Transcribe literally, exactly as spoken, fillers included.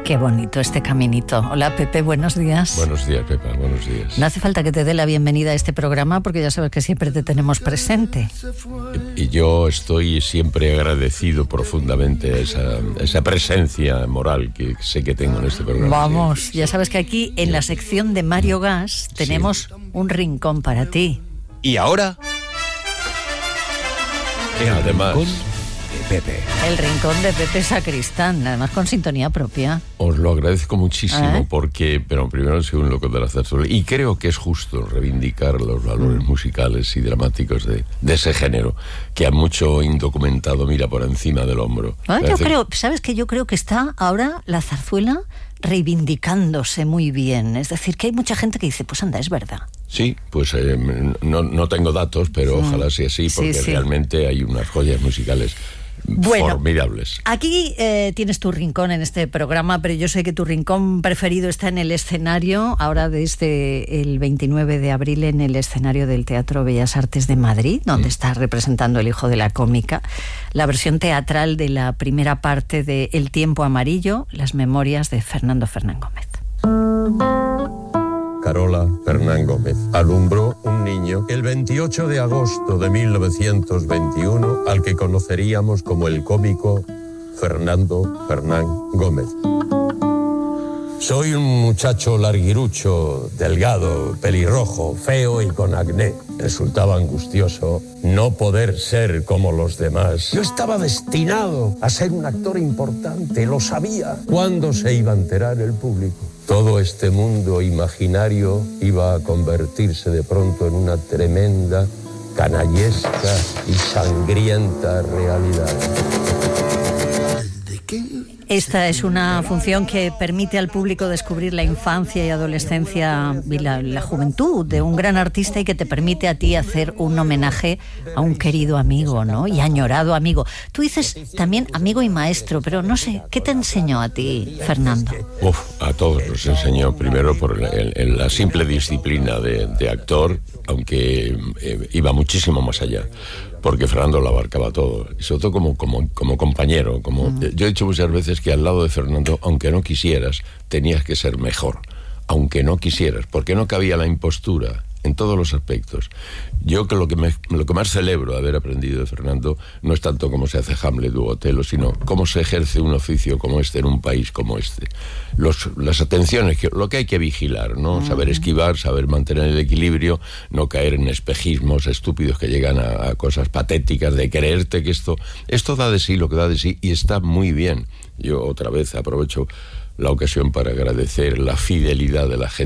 Qué bonito este caminito. Hola, Pepe, buenos días. Buenos días, Pepa, buenos días. No hace falta que te dé la bienvenida a este programa porque ya sabes que siempre te tenemos presente. Y yo estoy siempre agradecido profundamente a esa, esa presencia moral que sé que tengo en este programa. Vamos, sí. Ya sabes que aquí en la sección de Mario Gas tenemos sí. un rincón para ti. Y ahora... Y además... Pepe. El rincón de Pepe Sacristán, además con sintonía propia. Os lo agradezco muchísimo ¿Eh? porque, pero primero soy un loco de la zarzuela y creo que es justo reivindicar los valores musicales y dramáticos de, de ese género que a mucho indocumentado mira por encima del hombro. Ah, yo Parece... creo, ¿sabes que yo creo que está ahora la zarzuela reivindicándose muy bien? Es decir, que hay mucha gente que dice, pues anda, es verdad. Sí, pues eh, no, no tengo datos, pero mm. ojalá sea así porque sí, sí. realmente hay unas joyas musicales Bueno, formidables. Aquí eh, tienes tu rincón en este programa, pero yo sé que tu rincón preferido está en el escenario, ahora desde el veintinueve de abril en el escenario del Teatro Bellas Artes de Madrid, donde mm. está representando El hijo de la cómica, la versión teatral de la primera parte de El tiempo amarillo, las memorias de Fernando Fernán Gómez. Carola Fernán Gómez alumbró un niño el veintiocho de agosto de mil novecientos veintiuno al que conoceríamos como el cómico Fernando Fernán Gómez. Soy un muchacho larguirucho, delgado, pelirrojo, feo y con acné. Resultaba angustioso no poder ser como los demás. Yo estaba destinado a ser un actor importante, lo sabía. ¿Cuándo se iba a enterar el público? Todo este mundo imaginario iba a convertirse de pronto en una tremenda, canallesca y sangrienta realidad. Esta es una función que permite al público descubrir la infancia y adolescencia y la, la juventud de un gran artista y que te permite a ti hacer un homenaje a un querido amigo, ¿no? Y añorado amigo. Tú dices también amigo y maestro, pero no sé, ¿qué te enseñó a ti, Fernando? Uf, a todos nos enseñó primero por el, el, la simple disciplina de, de actor, aunque eh, iba muchísimo más allá. Porque Fernando lo abarcaba todo, y sobre todo como, como, como compañero. Como, uh-huh. Yo he dicho muchas veces que al lado de Fernando, aunque no quisieras, tenías que ser mejor. Aunque no quisieras, porque no cabía la impostura en todos los aspectos. Yo que lo que, me, lo que más celebro de haber aprendido de Fernando no es tanto cómo se hace Hamlet u Otelo, sino cómo se ejerce un oficio como este en un país como este. Los, las atenciones, que, lo que hay que vigilar, ¿no? Uh-huh. Saber esquivar, saber mantener el equilibrio, no caer en espejismos estúpidos que llegan a, a cosas patéticas de creerte que esto, esto da de sí lo que da de sí y está muy bien. Yo otra vez aprovecho la ocasión para agradecer la fidelidad de la gente